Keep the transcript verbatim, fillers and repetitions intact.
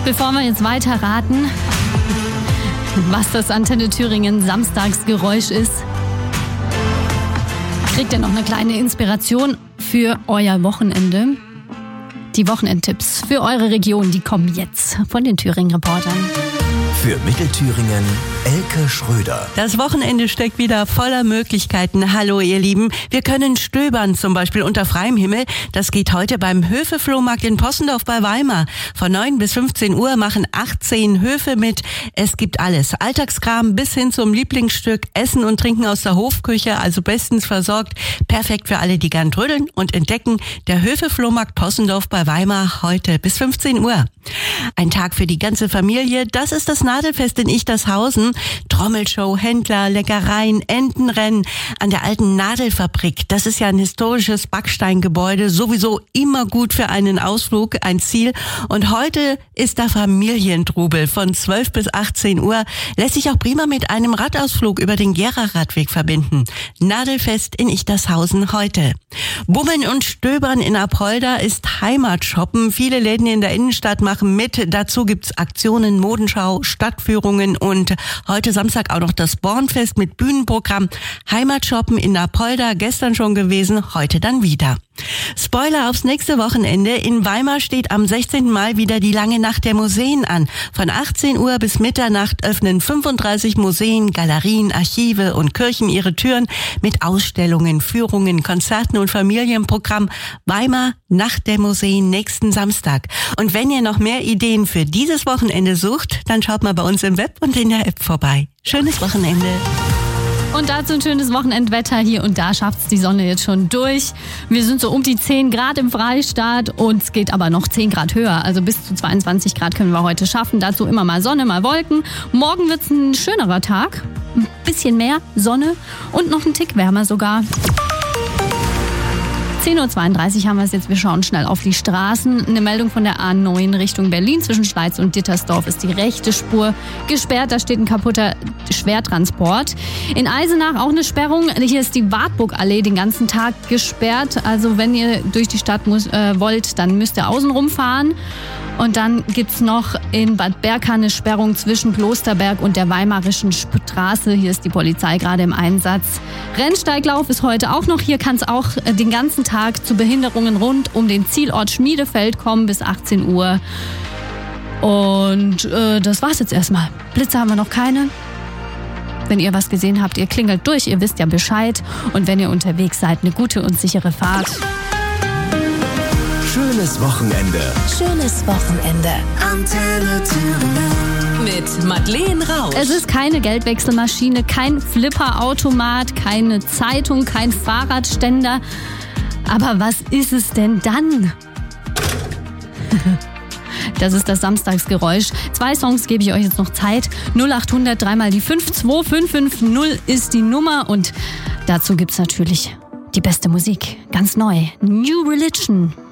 Bevor wir jetzt weiter raten, was das Antenne Thüringen Samstagsgeräusch ist, kriegt ihr noch eine kleine Inspiration für euer Wochenende. Die Wochenendtipps für eure Region, die kommen jetzt von den Thüringen-Reportern. Für Mittelthüringen Elke Schröder. Das Wochenende steckt wieder voller Möglichkeiten. Hallo ihr Lieben. Wir können stöbern, zum Beispiel unter freiem Himmel. Das geht heute beim Höfe-Flohmarkt in Possendorf bei Weimar. Von neun bis fünfzehn Uhr machen achtzehn Höfe mit. Es gibt alles. Alltagskram bis hin zum Lieblingsstück. Essen und Trinken aus der Hofküche, also bestens versorgt. Perfekt für alle, die gern trödeln und entdecken. Der Höfe-Flohmarkt Possendorf bei Weimar heute bis fünfzehn Uhr. Ein Tag für die ganze Familie. Das ist das Nadelfest in Ichtershausen. Trommelshow, Händler, Leckereien, Entenrennen an der alten Nadelfabrik. Das ist ja ein historisches Backsteingebäude, sowieso immer gut für einen Ausflug, ein Ziel. Und heute ist da Familientrubel von zwölf bis achtzehn Uhr. Lässt sich auch prima mit einem Radausflug über den Gera-Radweg verbinden. Nadelfest in Ichtershausen heute. Bummeln und Stöbern in Apolda ist Heimatshoppen. Viele Läden in der Innenstadt machen mit. Dazu gibt's Aktionen, Modenschau, Stadtführungen und heute Samstag auch noch das Bornfest mit Bühnenprogramm. Heimatshoppen in Apolda, gestern schon gewesen, heute dann wieder. Spoiler aufs nächste Wochenende. In Weimar steht am sechzehnten Mai wieder die lange Nacht der Museen an. Von achtzehn Uhr bis Mitternacht öffnen fünfunddreißig Museen, Galerien, Archive und Kirchen ihre Türen mit Ausstellungen, Führungen, Konzerten und Familienprogramm. Weimar, Nacht der Museen, nächsten Samstag. Und wenn ihr noch mehr Ideen für dieses Wochenende sucht, dann schaut mal bei uns im Web und in der App vorbei. Schönes Wochenende. Und dazu ein schönes Wochenendwetter. Hier und da schafft's die Sonne jetzt schon durch. Wir sind so um die zehn Grad im Freistaat und es geht aber noch zehn Grad höher. Also bis zu zweiundzwanzig Grad können wir heute schaffen. Dazu immer mal Sonne, mal Wolken. Morgen wird's ein schönerer Tag. Ein bisschen mehr Sonne und noch ein Tick wärmer sogar. zehn Uhr zweiunddreißig haben wir es jetzt. Wir schauen schnell auf die Straßen. Eine Meldung von der A neun Richtung Berlin. Zwischen Schleiz und Dittersdorf ist die rechte Spur gesperrt. Da steht ein kaputter Schwertransport. In Eisenach auch eine Sperrung. Hier ist die Wartburgallee den ganzen Tag gesperrt. Also wenn ihr durch die Stadt muss, äh, wollt, dann müsst ihr außen rumfahren. Und dann gibt's noch in Bad Berka eine Sperrung zwischen Klosterberg und der Weimarischen Straße. Hier ist die Polizei gerade im Einsatz. Rennsteiglauf ist heute auch noch. Hier kann es auch den ganzen Tag zu Behinderungen rund um den Zielort Schmiedefeld kommen bis achtzehn Uhr. Und äh, das war's jetzt erstmal. Blitze haben wir noch keine. Wenn ihr was gesehen habt, ihr klingelt durch, ihr wisst ja Bescheid. Und wenn ihr unterwegs seid, eine gute und sichere Fahrt. Schönes Wochenende. Schönes Wochenende. Antenne Thüringen. Mit Madeleine Rausch. Es ist keine Geldwechselmaschine, kein Flipperautomat, keine Zeitung, kein Fahrradständer. Aber was ist es denn dann? Das ist das Samstagsgeräusch. Zwei Songs gebe ich euch jetzt noch Zeit. null achthundert, dreimal die fünf, zwei fünf fünf null ist die Nummer. Und dazu gibt's natürlich die beste Musik. Ganz neu. New Religion.